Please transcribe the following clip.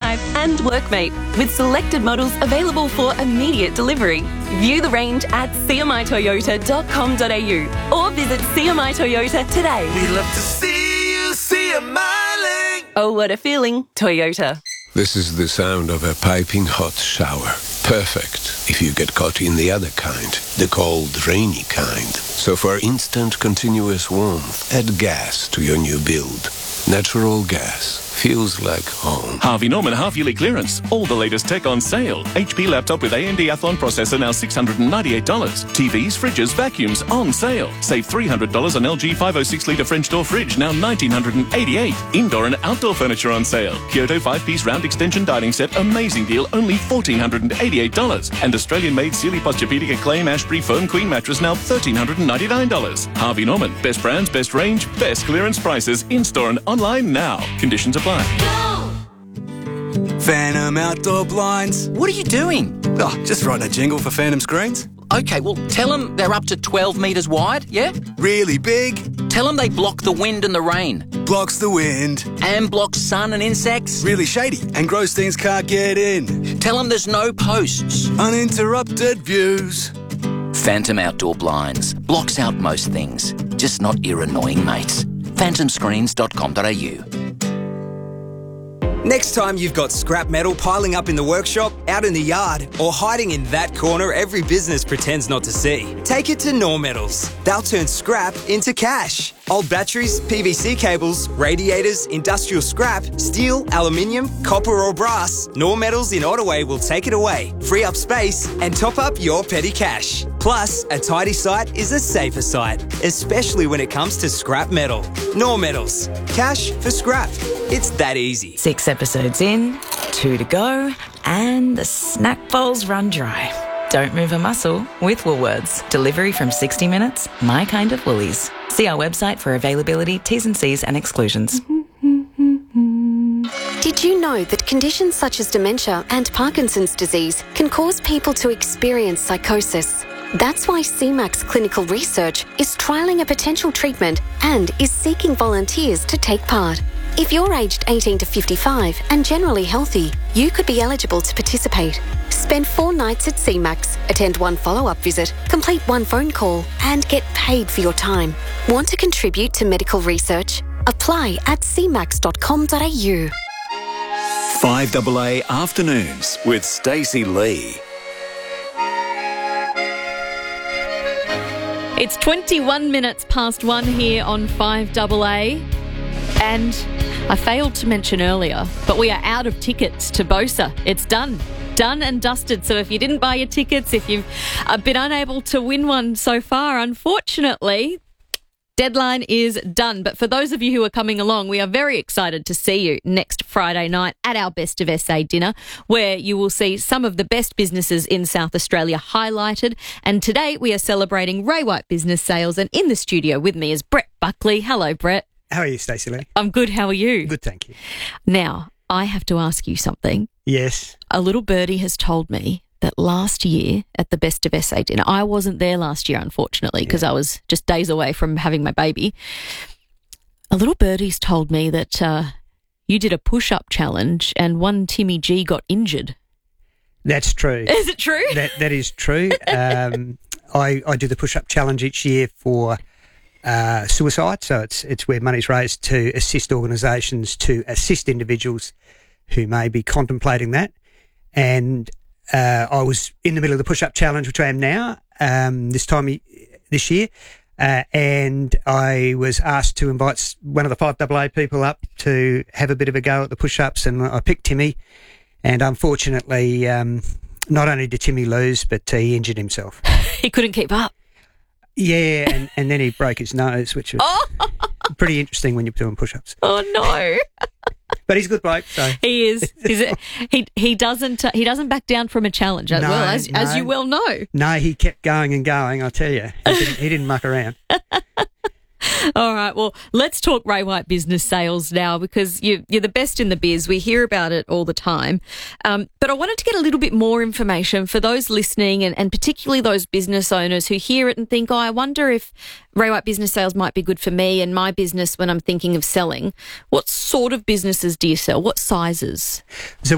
Drive and Workmate, with selected models available for immediate delivery. View the range at cmitoyota.com.au or visit CMI Toyota today. We love to see you smiling. Oh, what a feeling, Toyota. This is the sound of a piping hot shower. Perfect if you get caught in the other kind, the cold, rainy kind. So for instant, continuous warmth, add gas to your new build. Natural gas feels like home. Harvey Norman half-yearly clearance. All the latest tech on sale. HP laptop with AMD Athlon processor now $698. TVs, fridges, vacuums on sale. Save $300 on LG 506-litre French door fridge, now $1,988. Indoor and outdoor furniture on sale. Kyoto 5-piece round extension dining set, amazing deal, only $1,488. And Australian-made Sealy Posturepedic Acclaim Ashbury Foam Queen mattress, now $1,399. Harvey Norman. Best brands, best range, best clearance prices. In-store and online now. Conditions apply. Phantom Outdoor Blinds. What are you doing? Oh, just writing a jingle for Phantom Screens. Okay, well, tell them they're up to 12 metres wide, yeah? Really big. Tell them they block the wind and the rain. Blocks the wind. And block sun and insects. Really shady, and gross things can't get in. Tell them there's no posts. Uninterrupted views. Phantom Outdoor Blinds. Blocks out most things, just not your annoying mates. phantomscreens.com.au. Next time you've got scrap metal piling up in the workshop, out in the yard, or hiding in that corner every business pretends not to see, take it to Nor Metals. They'll turn scrap into cash. Old batteries, PVC cables, radiators, industrial scrap, steel, aluminium, copper or brass, Nor Metals in Ottaway will take it away, free up space and top up your petty cash. Plus, a tidy site is a safer site, especially when it comes to scrap metal. Nor Metals. Cash for scrap. It's that easy. 6 episodes in, 2 to go, and the snack bowls run dry. Don't move a muscle with Woolworths. Delivery from 60 minutes, my kind of Woolies. See our website for availability, T's and C's and exclusions. Did you know that conditions such as dementia and Parkinson's disease can cause people to experience psychosis? That's why CMAX Clinical Research is trialling a potential treatment and is seeking volunteers to take part. If you're aged 18 to 55 and generally healthy, you could be eligible to participate. Spend 4 nights at CMAX, attend 1 follow-up visit, complete 1 phone call, and get paid for your time. Want to contribute to medical research? Apply at cmax.com.au. 5AA Afternoons with Stacey Lee. It's 21 minutes past 1 here on 5AA. And I failed to mention earlier, but we are out of tickets to Bosa. It's done and dusted. So if you didn't buy your tickets, if you've been unable to win one so far, unfortunately, deadline is done. But for those of you who are coming along, we are very excited to see you next Friday night at our Best of SA dinner, where you will see some of the best businesses in South Australia highlighted. And today we are celebrating Ray White Business Sales. And in the studio with me is Brett Buckley. Hello, Brett. How are you, Stacey Lee? I'm good. How are you? Good, thank you. Now, I have to ask you something. Yes. A little birdie has told me that last year at the Best of SA dinner, I wasn't there last year, unfortunately, because I was just days away from having my baby. A little birdie's told me that you did a push-up challenge and one Timmy G got injured. That's true. Is it true? That is true. I do the push-up challenge each year for suicide. So it's where money's raised to assist organisations to assist individuals who may be contemplating that. And I was in the middle of the push-up challenge, which I am now, this year, and I was asked to invite one of the 5AA people up to have a bit of a go at the push-ups, and I picked Timmy, and unfortunately, not only did Timmy lose, but he injured himself. He couldn't keep up. Yeah, and then he broke his nose, which was pretty interesting when you're doing push-ups. Oh, no. But he's a good bloke, so he is. He doesn't back down from a challenge, as you well know. No, he kept going and going. I tell you, he didn't muck around. All right, well, let's talk Ray White Business Sales now, because you're the best in the biz. We hear about it all the time. But I wanted to get a little bit more information for those listening, and particularly those business owners who hear it and think, I wonder if Ray White Business Sales might be good for me and my business when I'm thinking of selling. What sort of businesses do you sell? What sizes? So